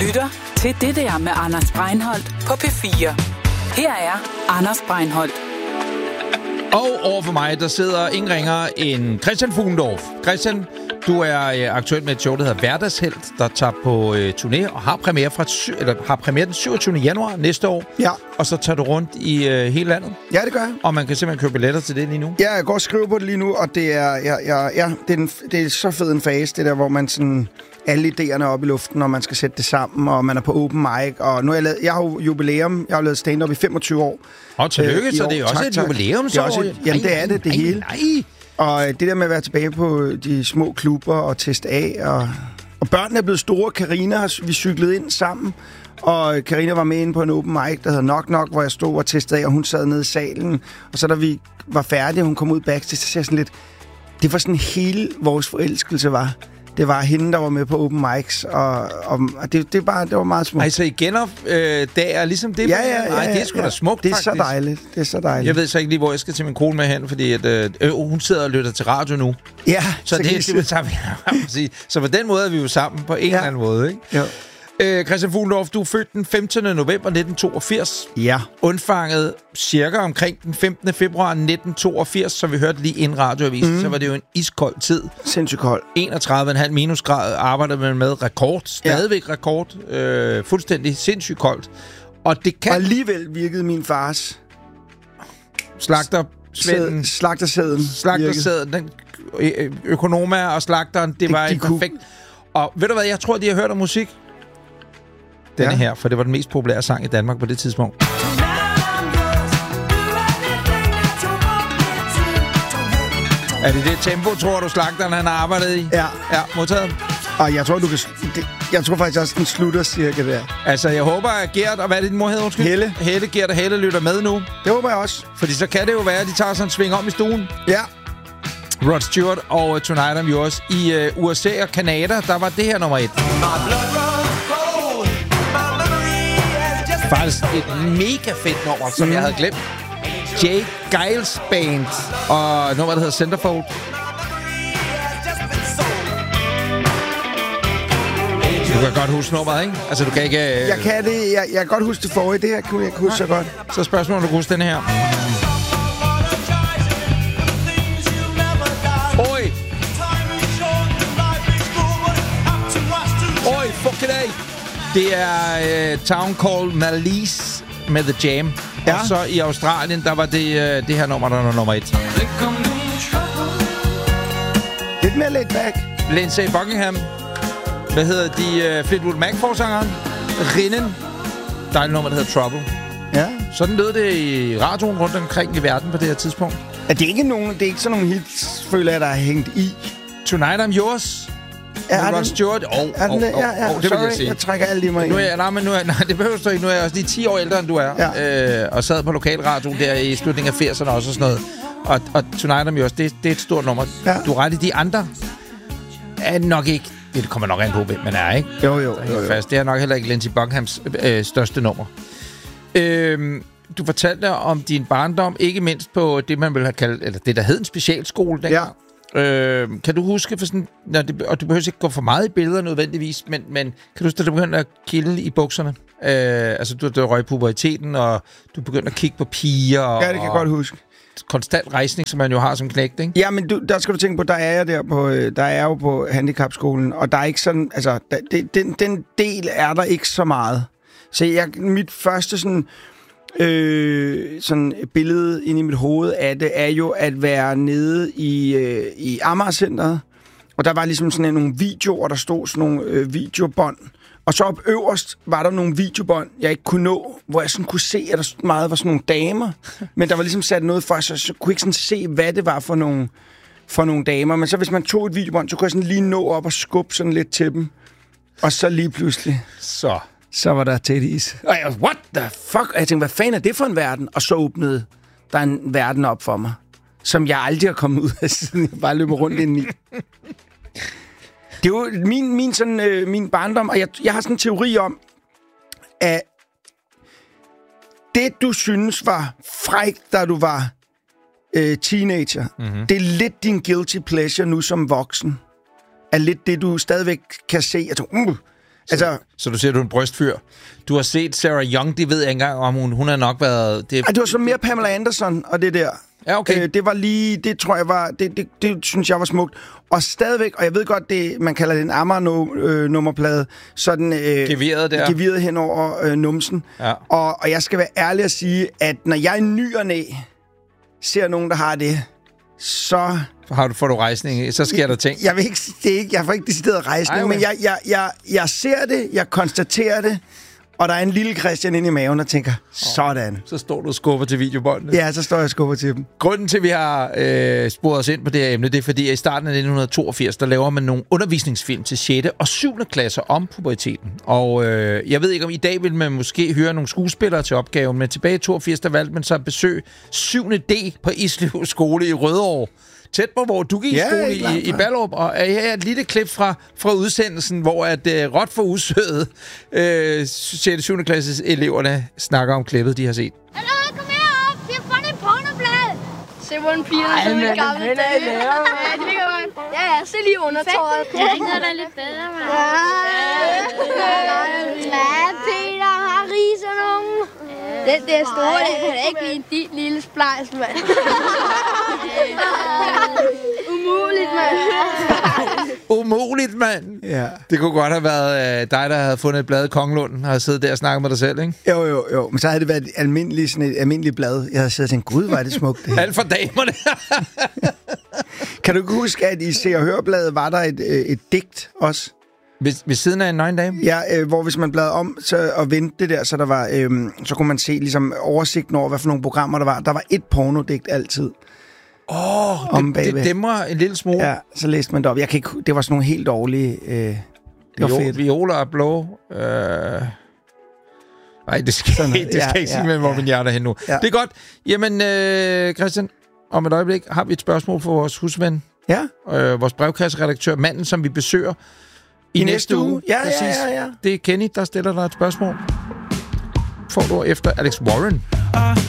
lytter til Det der med Anders Breinholt på P4. Her er Anders Breinholt. Og overfor mig, der sidder ingen ringer end Christian Fuglendorf. Christian, du er aktuel med et show, der hedder Hverdagshelt, der tager på turné og har premiere den 27. januar næste år. Ja. Og så tager du rundt i hele landet. Ja, det gør jeg. Og man kan simpelthen købe billetter til det lige nu. Ja, jeg går og skriver på det lige nu, og det er, det er så fed en fase, det der, hvor man sådan alle idéerne op i luften, og man skal sætte det sammen, og man er på open mic, og nu har jeg har jo jubilæum, jeg har lavet stand-up i 25 år. Og tillykke, så det er også et jubilæumsår. Jamen, det er det hele. Nej. Og det der med at være tilbage på de små klubber og teste af, og børnene er blevet store. Carina, vi cyklede ind sammen, og Carina var med inde på en open mic, der hedder Knock Knock, hvor jeg stod og testede af, og hun sad nede i salen. Og så da vi var færdige, og hun kom ud backstage, så sagde jeg sådan lidt, det var sådan hele vores forelskelse var. Det var hende, der var med på open mics, og det var meget smukt. Altså igen der ligesom det? Ja. Det er sgu da smukt, det er faktisk. Det er så dejligt. Jeg ved så ikke lige, hvor jeg skal til min kone med hen, fordi at, hun sidder og lytter til radio nu. Ja, så det tager vi. Så på den måde er vi jo sammen på en eller anden måde, ikke? Ja. Christian Fuglendorf, du er født den 15. november 1982. Ja. Undfanget cirka omkring den 15. februar 1982, som vi hørte lige inden radioavisen, så var det jo en iskold tid. Sindssygt kold. 31,5 minusgrad arbejder man med rekord. Stadigvæk rekord. Fuldstændig sindssygt koldt. Og det kan... Og alligevel virkede min fars... Slagtersæden, den økonomer og slagteren, det var en perfekt... Og ved du hvad, jeg tror, de har hørt om musik. Denne her, for det var den mest populære sang i Danmark på det tidspunkt. Er det det tempo, tror du, slagteren han har arbejdet i? Ja. Ja, modtaget. Og jeg tror, jeg tror faktisk også, den slutter cirka der. Altså, jeg håber, at Gert, og hvad er det, din mor hedder, undskyld? Helle, Gert og Helle lytter med nu. Det håber jeg også. Fordi så kan det jo være, at de tager sådan en sving om i stuen. Ja. Rod Stewart og Tonight I'm Yours. I USA og Canada, der var det her nummer 1. Faktisk et mega fedt nummer, som jeg havde glemt. Jake Giles Band og nummer, der hedder Centerfold. Du kan godt huske nummeret, ikke? Altså, du kan ikke... Jeg kan det. Jeg kan godt huske det forrige. Det her kunne jeg huske så godt. Så spørgsmålet, du kan huske den her. Oj, fuck it af. Det er Town Called Malice med The Jam. Ja. Og så i Australien, der var det her nummer, der var nummer 1. Lidt mere laid back. Lindsay Buckingham. Hvad hedder de? Fleetwood Mac-forsangeren. Rinnen. Der er et nummer, der hedder Trouble. Ja. Sådan lød det i radioen rundt omkring i verden på det her tidspunkt. Er det ikke sådan nogle hits, føler jeg, der er hængt i? Tonight I'm Yours. Rod Stewart. Det vil jeg sige. Jeg trækker alt i mig ind. Det behøver du ikke. Nu er jeg også lige 10 år ældre, end du er. Ja. Og sad på lokalradioen der i slutningen af 80'erne også og sådan noget. Og Tonight I'm Yours, det er et stort nummer. Ja. Du er ret i de andre. Er nok ikke. Det kommer nok an på, hvem man er, ikke? Jo. Fast. Det er nok heller ikke Lindsey Buckinghams største nummer. Du fortalte om din barndom, ikke mindst på det, man ville have kaldt, eller det, der hed en specialskole dengang. Ja. Kan du huske, for sådan, og du behøver ikke gå for meget i billeder nødvendigvis, men kan du huske, at du begyndte at kilde i bukserne? Altså, du røg i puberteten, og du begyndte at kigge på piger. Ja, det kan jeg godt huske. Konstant rejsning, som man jo har som knægt, ikke? Ja, men der skal du tænke på, der er jo på handicapskolen, og der er ikke sådan, altså, den del er der ikke så meget. Så mit første sådan billede inde i mit hoved af det, er jo at være nede i Amager-centret, og der var ligesom sådan nogle videoer, der stod sådan nogle videobånd, og så op øverst var der nogle videobånd, jeg ikke kunne nå, hvor jeg sådan kunne se, at der meget var sådan nogle damer, men der var ligesom sat noget for, så kunne jeg ikke sådan se, hvad det var for nogle damer, men så hvis man tog et videobånd, så kunne jeg sådan lige nå op og skubbe sådan lidt til dem, og så lige pludselig... Så var der titties. Og jeg, what the fuck? Og jeg tænkte, hvad fanden er det for en verden? Og så åbnede der en verden op for mig, som jeg aldrig har kommet ud af, siden jeg bare løber rundt ind i. Det er jo min barndom, og jeg har sådan en teori om, at det, du synes var frækt, da du var teenager, det er lidt din guilty pleasure nu som voksen. Er lidt det, du stadigvæk kan se. Jeg tror, Så du siger, du er en brystfyr. Du har set Sarah Young, det ved jeg ikke engang, om hun har nok været... Det var så mere Pamela Anderson og det der. Ja, okay. Det var lige... Det tror jeg var... Det synes jeg var smukt. Og stadigvæk, og jeg ved godt, man kalder det en Amager-nummerplade, sådan... Geveret hen over numsen. Ja. Og jeg skal være ærlig at sige, at når jeg i ny og næ ser nogen, der har det, så... Får du rejsning? Så sker der ting. Jeg får ikke decideret rejsning, okay. Men jeg ser det, jeg konstaterer det, og der er en lille Christian inde i maven, der tænker, sådan. Så står du og skubber til videobåndene. Ja, så står jeg og skubber til dem. Grunden til, at vi har sporet os ind på det her emne, det er fordi, at i starten af 1982, der laver man nogle undervisningsfilm til 6. og 7. klasser om puberteten. Og jeg ved ikke, om i dag vil man måske høre nogle skuespillere til opgaven, men tilbage i 82, der valgte man så at besøge 7. D på Islev Skole i Rødovre. Tæt på, hvor du gik i skole i Ballerup. Og her er et lille klip fra udsendelsen, hvor at råt for usødet 6. og 7. klasses eleverne snakker om klippet, de har set. Hallo, kom herop! Vi har fundet et pornoblad! Se, hvor en pige er sådan en gammel dag. Ja, det ligger godt. Ja, se lige undertøjet. Det er ikke noget, der er lidt bedre, mand. Ja, Peter har riser nogen. Det er store, det kan ikke blive din lille splejs, mand. Umuligt, mand. Umuligt, mand. Ja. Det kunne godt have været dig, der havde fundet et blad i Kongelunden, og havde siddet der og snakket med dig selv, ikke? Jo. Men så havde det været et almindeligt blad. Jeg havde siddet og tænkt, gud, hvor er det smukt. Det alt for damerne. Kan du huske, at i Se og Hørbladet var der et digt også? Ved siden af en nøgen dame? Ja, hvor hvis man bladrede om og vendte det der, så der var, så kunne man se ligesom oversigten over, hvad for nogle programmer der var. Der var et pornodigt altid. Det dæmmer en lille smule. Ja, så læste man det op. Det var sådan nogle helt dårlige... det var fedt. Violer og blå. Nej, det skal ikke sige med, hvor min hjerte er hen nu. Ja. Det er godt. Jamen, Christian, om et øjeblik har vi et spørgsmål for vores husven. Ja. Vores brevkasseredaktør, manden, som vi besøger i næste uge. Ja. Det er Kenny, der stiller dig et spørgsmål. Får du efter Alex Warren.